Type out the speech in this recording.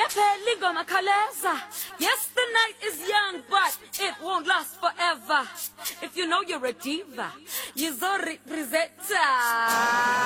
Lingoma Kaleza. Yes, the night is young, but it won't last forever. If you know you're a diva, you're Zori Rizetta.